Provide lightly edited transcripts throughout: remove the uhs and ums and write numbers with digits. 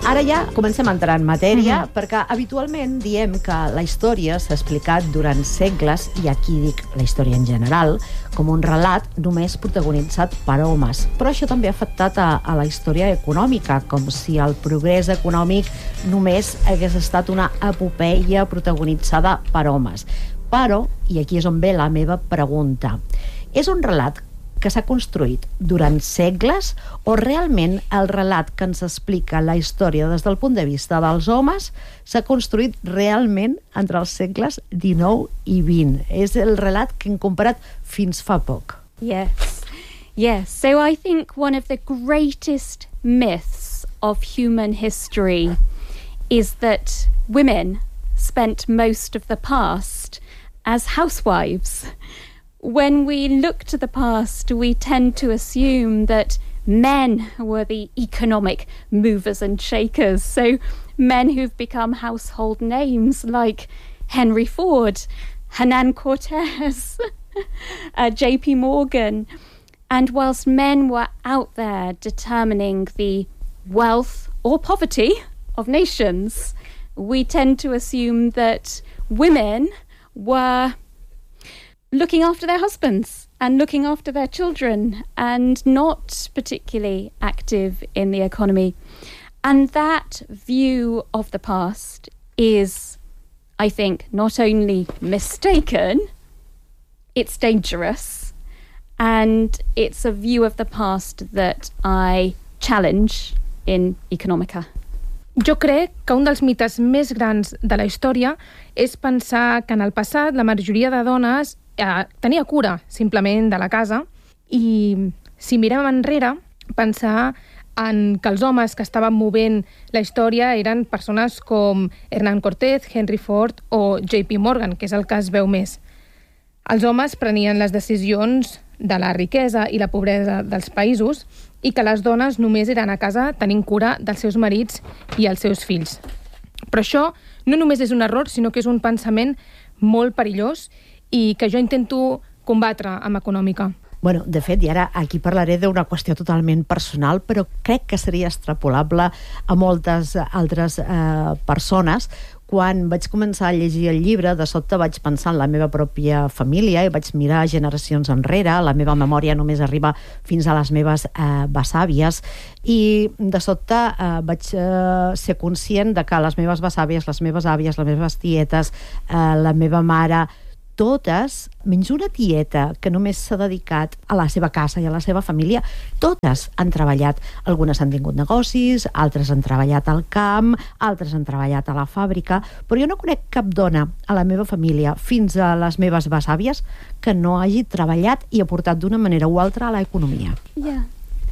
Ara ja comencem a entrar en matèria, perquè habitualment diem que la història s'ha explicat durant segles, i aquí dic la història en general, com un relat només protagonitzat per homes. Però això també ha afectat a la història econòmica, com si el progrés econòmic només hagués estat una epopeia protagonitzada per homes. Però, i aquí és on ve la meva pregunta, és un relat que s'ha construït durant segles o realment el relat que ens explica la història des del punt de vista dels homes s'ha construït realment entre els segles XIX i XX? És el relat que hem comparat fins fa poc. Yes. So I think one of the greatest myths of human history is that women spent most of the past as housewives. When we look to the past, we tend to assume that men were the economic movers and shakers. So men who've become household names like Henry Ford, Hernan Cortez, JP Morgan. And whilst men were out there determining the wealth or poverty of nations, we tend to assume that women were looking after their husbands and looking after their children and not particularly active in the economy. And that view of the past is, I think, not only mistaken, it's dangerous, and it's a view of the past that I challenge in Economica. Jo crec que un dels mites més grans de la història és pensar que en el passat la majoria de dones tenia cura simplement de la casa, i si mirem enrere pensar en que els homes que estaven movent la història eren persones com Hernán Cortés, Henry Ford o JP Morgan, que és el que es veu més. Els homes prenien les decisions de la riquesa i la pobresa dels països, i que les dones només eren a casa tenint cura dels seus marits i els seus fills. Però això no només és un error, sinó que és un pensament molt perillós i que jo intento combatre amb Econòmica. Bueno, de fet, i ara aquí parlaré d'una qüestió totalment personal, però crec que seria extrapolable a moltes altres persones. Quan vaig començar a llegir el llibre, de sobte vaig pensar en la meva pròpia família i vaig mirar generacions enrere. La meva memòria només arriba fins a les meves besàvies, i de sobte vaig ser conscient de que les meves besàvies, les meves àvies, les meves tietes, la meva mare, totes, menys una tieta que només s'ha dedicat a la seva casa i a la seva família, totes han treballat. Algunes han tingut negocis, altres han treballat al camp, altres han treballat a la fàbrica, però jo no conec cap dona a la meva família, fins a les meves besàvies, que no hagi treballat i aportat d'una manera o altra a l'economia. Yeah.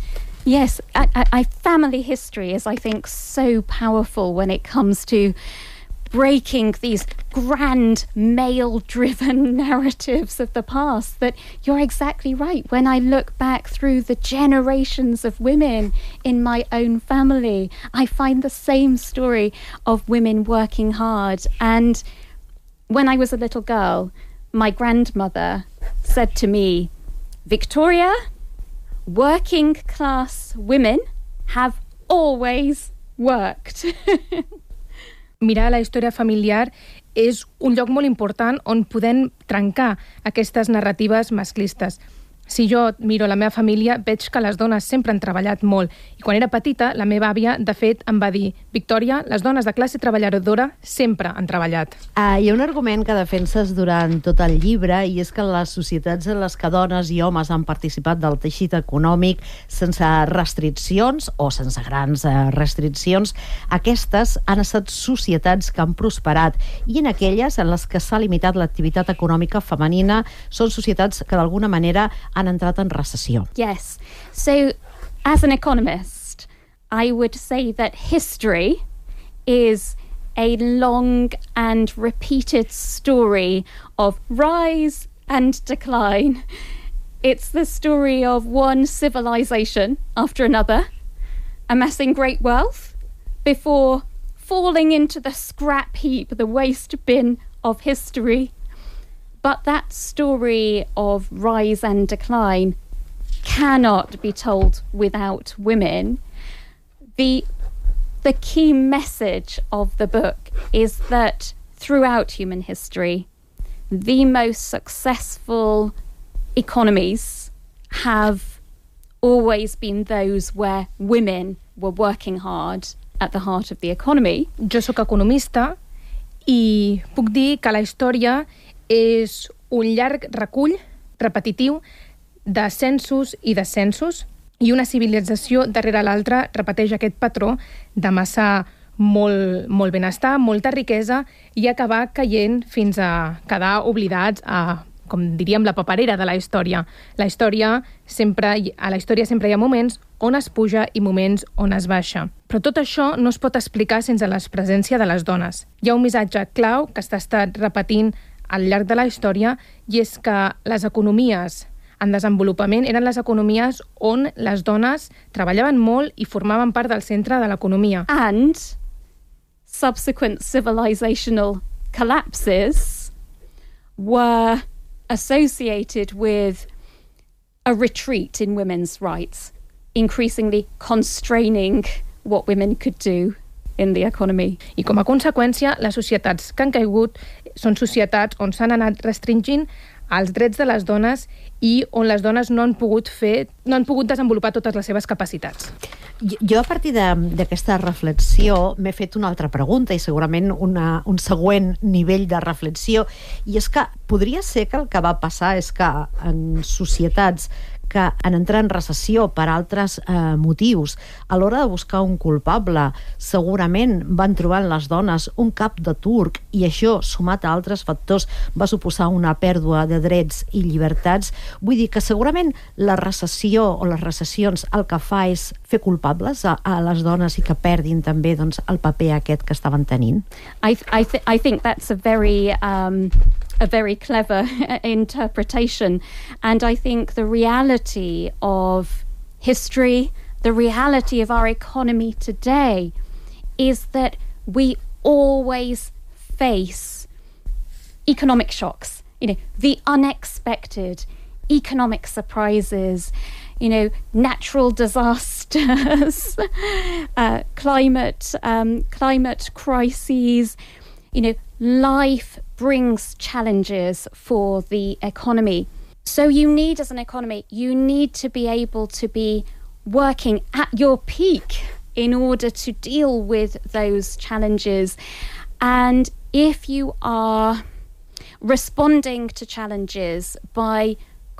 Yes, family history is, I think, so powerful when it comes to breaking these grand male-driven narratives of the past, that you're exactly right. When I look back through the generations of women in my own family, I find the same story of women working hard. And when I was a little girl, my grandmother said to me, "Victoria, working class women have always worked." Mirar la història familiar és un lloc molt important on podem trencar aquestes narratives masclistes. Si jo miro la meva família, veig que les dones sempre han treballat molt. I quan era petita, la meva àvia, de fet, em va dir: "Victòria, les dones de classe treballadora sempre han treballat." Hi ha un argument que defenses durant tot el llibre, i és que les societats en les que dones i homes han participat del teixit econòmic sense restriccions o sense grans restriccions, aquestes han estat societats que han prosperat, i en aquelles en les que s'ha limitat l'activitat econòmica femenina són societats que d'alguna manera han entrat en recessió. Yes. So, as an economist, I would say that history is a long and repeated story of rise and decline. It's the story of one civilization after another, amassing great wealth before falling into the scrap heap, the waste bin of history. But that story of rise and decline cannot be told without women. The the key message of the book is that throughout human history, the most successful economies have always been those where women were working hard at the heart of the economy. Jo sóc economista i puc dir que la història és un llarg recull repetitiu d'ascensos i descensos, i una civilització darrere l'altra repeteix aquest patró d'amassar molt benestar, molta riquesa i acabar caient fins a quedar oblidats a, com diríem, la paperera de la història. A la història sempre hi ha moments on es puja i moments on es baixa. Però tot això no es pot explicar sense la presència de les dones. Hi ha un missatge clau que s'ha estat repetint al llarg de la història, i és que les economies en desenvolupament eren les economies on les dones treballaven molt i formaven part del centre de l'economia. And subsequent civilizational collapses were associated with a retreat in women's rights, increasingly constraining what women could do in the economy. I com a conseqüència, les societats que han caigut són societats on s'han anat restringint els drets de les dones i on les dones no han pogut desenvolupar totes les seves capacitats. Jo, a partir d'aquesta reflexió, m'he fet una altra pregunta i segurament un següent nivell de reflexió, i és que podria ser que el que va passar és que en societats que en entrar en recessió per altres motius, a l'hora de buscar un culpable, segurament van trobar en les dones un cap de turc, i això, sumat a altres factors, va suposar una pèrdua de drets i llibertats. Vull dir que segurament la recessió o les recessions el que fa és fer culpables a les dones i que perdin també doncs, el paper aquest que estaven tenint. I think that's a very clever interpretation, and I think the reality of history, the reality of our economy today, is that we always face economic shocks, the unexpected, economic surprises, natural disasters, climate crises. Life brings challenges for the economy. So you need, as an economy, you need to be able to be working at your peak in order to deal with those challenges. And if you are responding to challenges by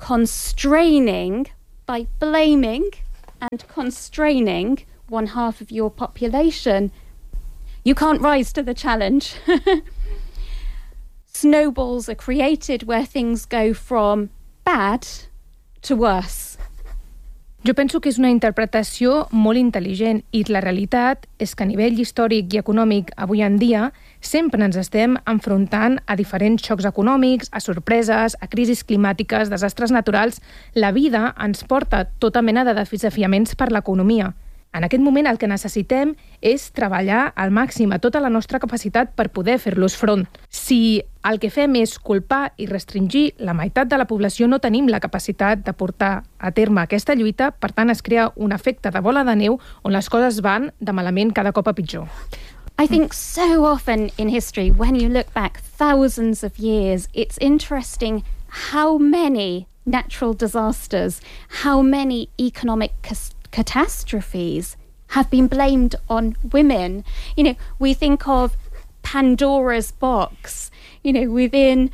blaming and constraining one half of your population, you can't rise to the challenge. Snowballs are created where things go from bad to worse. Jo penso que és una interpretació molt intel·ligent, i la realitat és que a nivell històric i econòmic avui en dia sempre ens estem enfrontant a diferents xocs econòmics, a sorpreses, a crisis climàtiques, desastres naturals. La vida ens porta tota mena de desafiaments per l'economia. En aquest moment el que necessitem és treballar al màxim a tota la nostra capacitat per poder fer-los front. Si el que fem és culpar i restringir la meitat de la població, no tenim la capacitat de portar a terme aquesta lluita, per tant es crea un efecte de bola de neu on les coses van de malament cada cop a pitjor. I think so often in history, when you look back thousands of years, it's interesting how many natural disasters, how many economic catastrophes have been blamed on women. We think of Pandora's box, within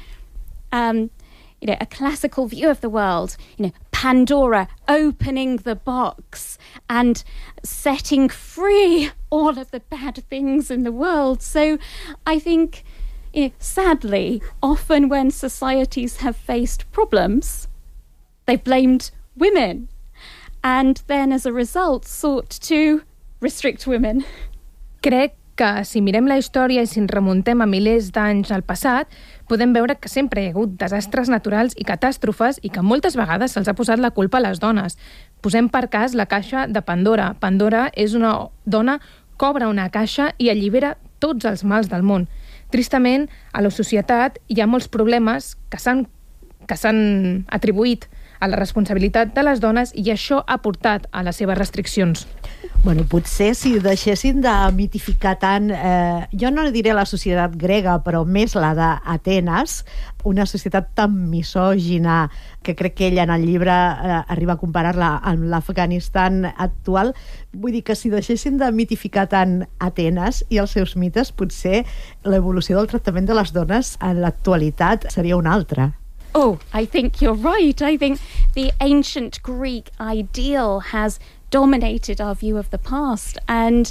a classical view of the world, Pandora opening the box and setting free all of the bad things in the world. So I think, sadly, often when societies have faced problems, they've blamed women, and then, as a result, sought to restrict women. Crec que si mirem la història i si ens remuntem a milers d'anys al passat, podem veure que sempre hi ha hagut desastres naturals i catàstrofes i que moltes vegades se'ls ha posat la culpa a les dones. Posem per cas la caixa de Pandora. Pandora és una dona que obre una caixa i allibera tots els mals del món. Tristament, a la societat hi ha molts problemes que s'han atribuït a la responsabilitat de les dones i això ha portat a les seves restriccions. Bueno, potser si deixessin de mitificar tant, jo no diré la societat grega, però més la d'Atenes, una societat tan misògina que crec que ella en el llibre arriba a comparar-la amb l'Afganistan actual. Vull dir que si deixessin de mitificar tant Atenes i els seus mites, potser l'evolució del tractament de les dones en l'actualitat seria una altra. Oh, I think you're right. I think the ancient Greek ideal has dominated our view of the past. And,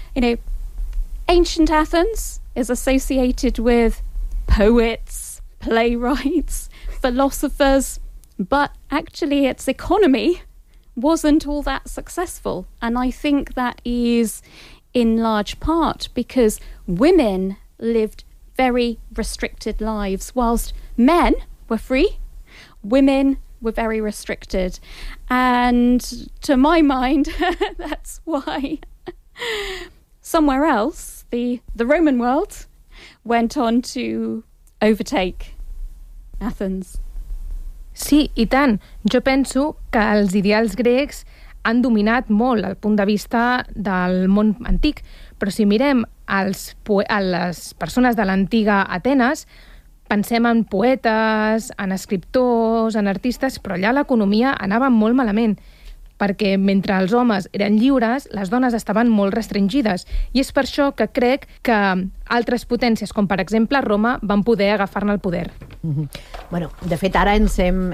ancient Athens is associated with poets, playwrights, philosophers, but actually its economy wasn't all that successful. And I think that is in large part because women lived very restricted lives, whilst men were free, women were very restricted. And to my mind, that's why somewhere else, the Roman world went on to overtake Athens. Sí, i tant. Jo penso que els ideals grecs han dominat molt el punt de vista del món antic, però si mirem a les persones de l'antiga Atenes, pensem en poetes, en escriptors, en artistes, però allà l'economia anava molt malament, perquè mentre els homes eren lliures, les dones estaven molt restringides. I és per això que crec que altres potències, com per exemple Roma, van poder agafar-ne el poder. Bueno, de fet, ara hem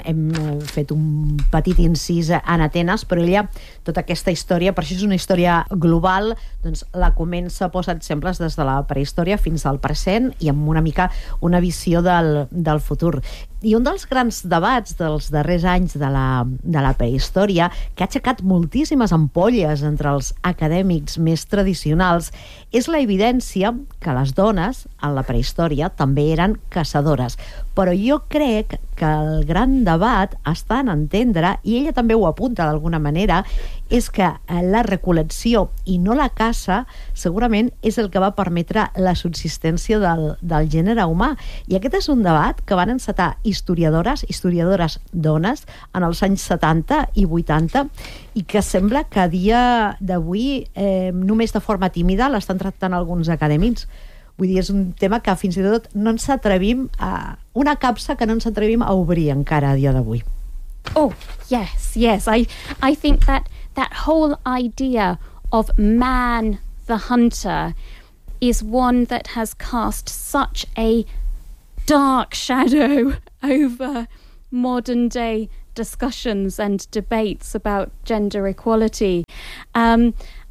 fet un petit incís en Atenes, però ella, tota aquesta història, per això és una història global, doncs la comença a posar exemples des de la prehistòria fins al present i amb una mica una visió del futur. I un dels grans debats dels darrers anys de la prehistòria, que ha aixecat moltíssimes ampolles entre els acadèmics més tradicionals, és la evidència que les dones, en la prehistòria, també eren caçadores. Però jo crec que el gran debat està en entendre, i ella també ho apunta d'alguna manera, és que la recol·lecció i no la caça segurament és el que va permetre la subsistència del gènere humà. I aquest és un debat que van encetar historiadores dones en els anys 70 i 80 i que sembla que a dia d'avui només de forma tímida l'estan tractant alguns acadèmics. Vull dir, és un tema que fins i tot no ens atrevim una capsa que no ens atrevim a obrir encara a dia d'avui. Oh, yes. I think that whole idea of man the hunter is one that has cast such a dark shadow over modern day discussions and debates about gender equality. And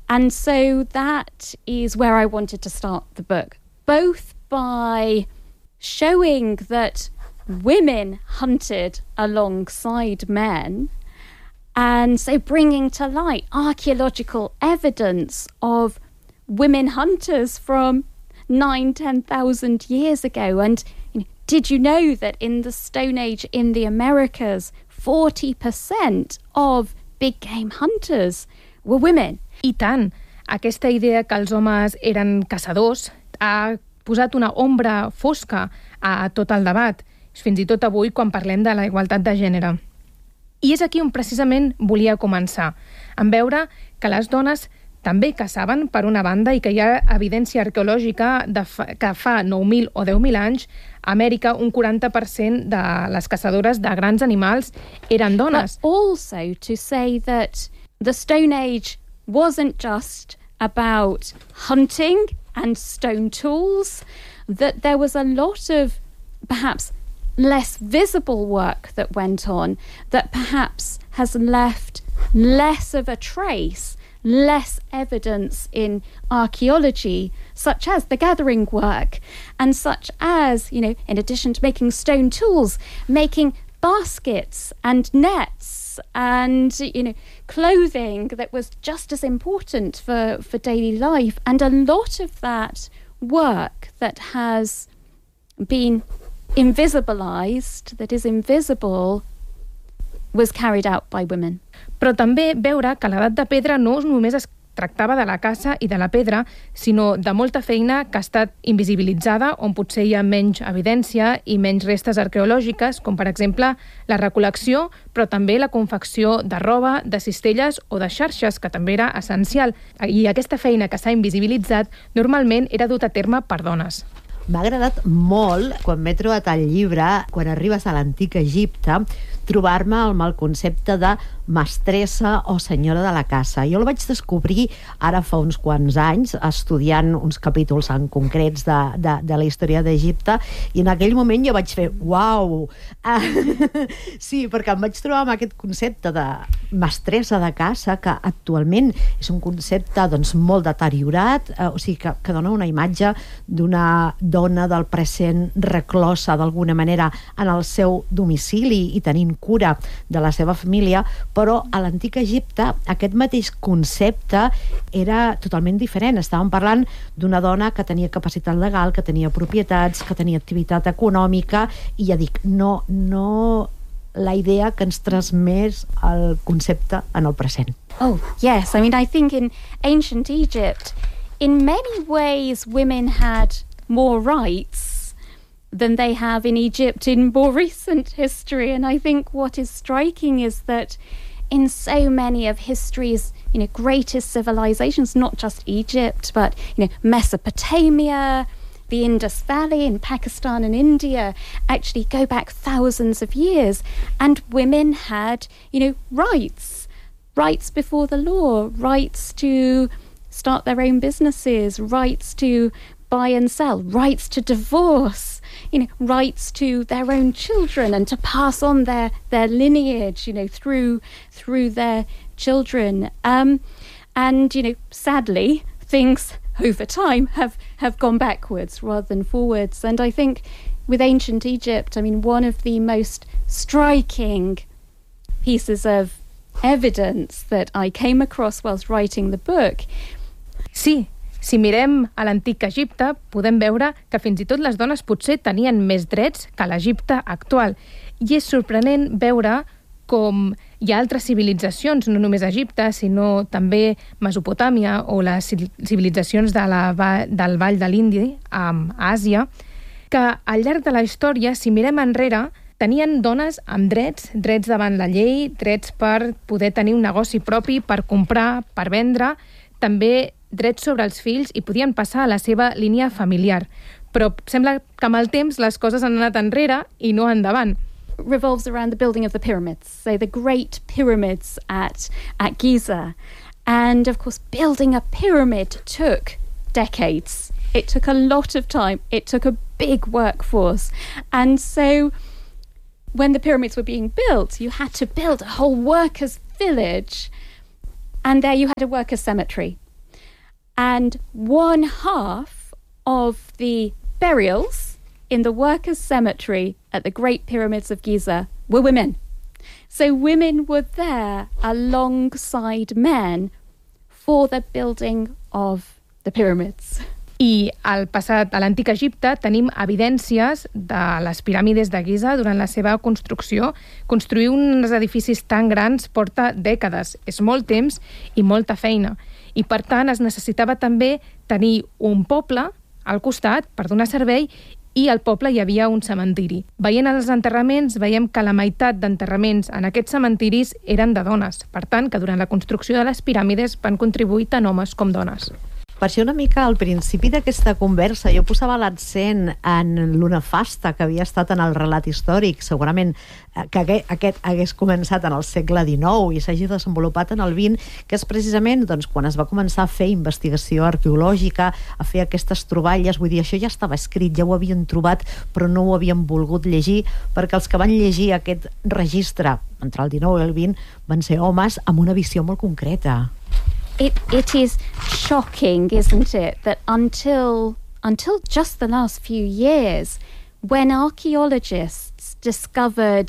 so that is where I wanted to start the book, both by showing that women hunted alongside men, and so bringing to light archaeological evidence of women hunters from 9,000-10,000 years ago. And did you know that in the Stone Age in the Americas, 40% of big game hunters were women? I tant! Aquesta idea que els homes eren caçadors ha posat una ombra fosca a tot el debat, fins i tot avui quan parlem de la igualtat de gènere. I és aquí on precisament volia començar, en veure que les dones també caçaven, per una banda, i que hi ha evidència arqueològica que fa 9.000 o 10.000 anys a Amèrica un 40% de les caçadores de grans animals eren dones. But also to say that the Stone Age wasn't just about hunting and stone tools, that there was a lot of perhaps less visible work that went on that perhaps has left less of a trace, less evidence in archaeology, such as the gathering work, and such as, in addition to making stone tools, making baskets and nets and, clothing that was just as important for daily life. And a lot of that work that has been invisibilized, that is invisible, was carried out by women. Però també veure que l'edat de pedra no només es tractava de la caça i de la pedra, sinó de molta feina que ha estat invisibilitzada, on potser hi ha menys evidència i menys restes arqueològiques, com per exemple la recol·lecció, però també la confecció de roba, de cistelles o de xarxes, que també era essencial. I aquesta feina que s'ha invisibilitzat normalment era dut a terme per dones. M'ha agradat molt, quan m'he trobat el llibre, quan arribes a l'antic Egipte, trobar-me amb el concepte de mestressa o senyora de la casa. Jo el vaig descobrir ara fa uns quants anys, estudiant uns capítols en concrets de la història d'Egipte, i en aquell moment jo vaig fer uau! Sí, perquè em vaig trobar amb aquest concepte de mestressa de casa, que actualment és un concepte doncs, molt deteriorat, o sigui, que dona una imatge d'una dona del present reclosa d'alguna manera en el seu domicili i tenint cura de la seva família, però a l'antic Egipte aquest mateix concepte era totalment diferent. Estàvem parlant d'una dona que tenia capacitat legal, que tenia propietats, que tenia activitat econòmica, i ja dic, no la idea que ens transmet el concepte en el present. Oh, yes. I mean, I think in ancient Egypt, in many ways, women had more rights than they have in Egypt in more recent history. And I think what is striking is that in so many of history's, greatest civilizations, not just Egypt, but, Mesopotamia, the Indus Valley in Pakistan and India, actually go back thousands of years. And women had, rights before the law, rights to start their own businesses, rights to buy and sell, rights to divorce, rights to their own children and to pass on their lineage, through their children. And, sadly, things over time have gone backwards rather than forwards. And I think with ancient Egypt, one of the most striking pieces of evidence that I came across whilst writing the book. Sí, si mirem a l'antic Egipte, podem veure que fins i tot les dones potser tenien més drets que l'Egipte actual. I és sorprenent veure com hi ha altres civilitzacions, no només Egipte, sinó també Mesopotàmia o les civilitzacions del Vall de l'Indi, a Àsia, que al llarg de la història, si mirem enrere, tenien dones amb drets davant la llei, drets per poder tenir un negoci propi, per comprar, per vendre, també drets sobre els fills i podien passar a la seva línia familiar. Però sembla que amb el temps les coses han anat enrere i no endavant. Revolves around the building of the pyramids, so the great pyramids at Giza. And of course, building a pyramid took decades. It took a lot of time. It took a big workforce. And so when the pyramids were being built, you had to build a whole workers' village, and there you had a workers' cemetery. And one half of the burials in the workers' cemetery at the Great Pyramids of Giza were women. So women were there alongside men for the building of the pyramids. I al passat, a l'antic Egipte, tenim evidències de les piràmides de Giza durant la seva construcció. Construir uns edificis tan grans porta dècades, és molt temps i molta feina. I, per tant, es necessitava també tenir un poble al costat per donar servei, i al poble hi havia un cementiri. Veient els enterraments, veiem que la meitat d'enterraments en aquests cementiris eren de dones. Per tant, que durant la construcció de les piràmides van contribuir tant homes com dones. Per això una mica al principi d'aquesta conversa jo posava l'accent en lo nefasta que havia estat en el relat històric, segurament que aquest hagués començat en el segle XIX i s'hagi desenvolupat en el XX, que és precisament doncs, quan es va començar a fer investigació arqueològica, a fer aquestes troballes. Vull dir, això ja estava escrit, ja ho havien trobat, però no ho havien volgut llegir, perquè els que van llegir aquest registre entre el XIX i el XX van ser homes amb una visió molt concreta. It is shocking, isn't it, that until just the last few years, when archaeologists discovered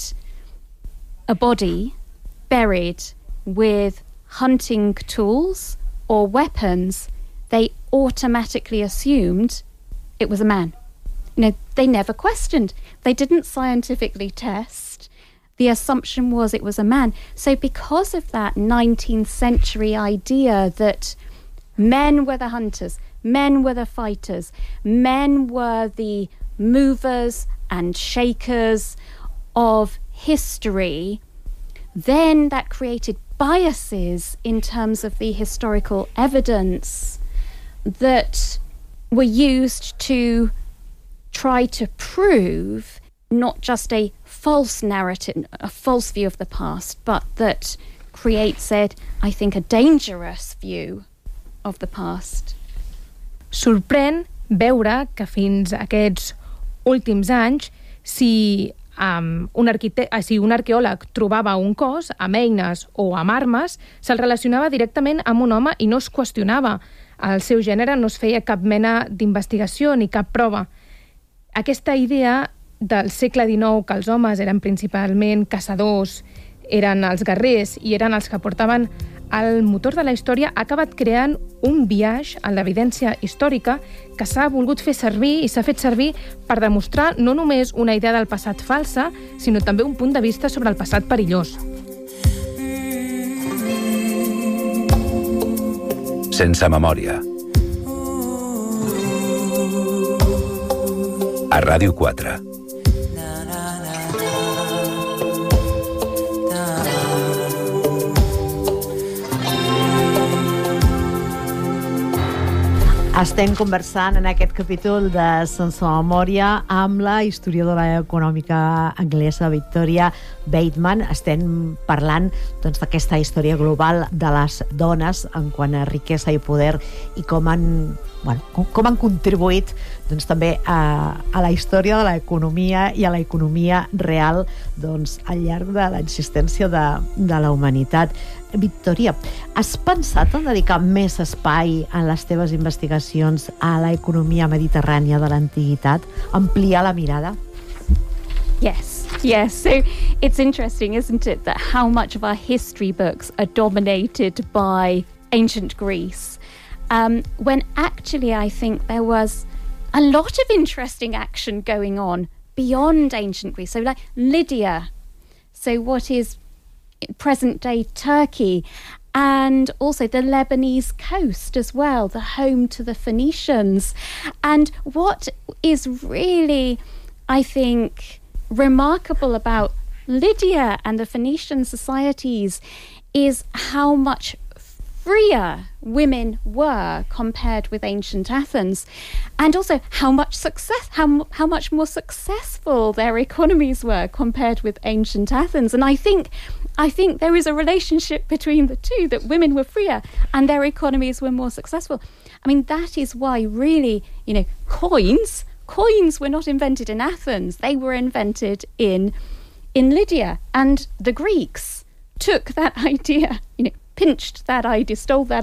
a body buried with hunting tools or weapons, they automatically assumed it was a man. They never questioned. They didn't scientifically test. The assumption was it was a man. So because of that 19th century idea that Men were the hunters, men were the fighters, men were the movers and shakers of history. Then that created biases in terms of the historical evidence that were used to try to prove not just a false narrative, a false view of the past, but that creates, I think, a dangerous view of the past. Sorprèn veure que fins a aquests últims anys, si un arqueòleg trobava un cos amb eines o amb armes, se'l relacionava directament amb un home i no es qüestionava. El seu gènere no es feia cap mena d'investigació ni cap prova. Aquesta idea del segle XIX, que els homes eren principalment caçadors, eren els guerrers i eren els que portaven el motor de la història, ha acabat creant un biaix en l'evidència històrica que s'ha volgut fer servir i s'ha fet servir per demostrar no només una idea del passat falsa, sinó també un punt de vista sobre el passat perillós. Sense memòria. A Ràdio 4. Estem conversant en aquest capítol de Sense Memòria amb la historiadora econòmica anglesa Victoria Bateman. Estem parlant d'aquesta història global de les dones en quant a riquesa i poder i com han contribuït també a la història de l'economia i a l'economia real al llarg de l'existència de la humanitat. Victoria, has pensat en dedicar més espai en les teves investigacions a l'economia mediterrània de l'antiguitat? Ampliar la mirada? Yes. So it's interesting, isn't it, that how much of our history books are dominated by ancient Greece, when actually I think there was a lot of interesting action going on beyond ancient Greece. So like Lydia, so what is present-day Turkey, and also the Lebanese coast as well, the home to the Phoenicians. And what is really, I think, remarkable about Lydia and the Phoenician societies is how much freer women were compared with ancient Athens, and also how much more successful their economies were compared with ancient Athens. And I think there is a relationship between the two, that women were freer and their economies were more successful. I mean, that is why really, coins were not invented in Athens. They were invented in Lydia. And the Greeks took that idea, pinched that idea, stole that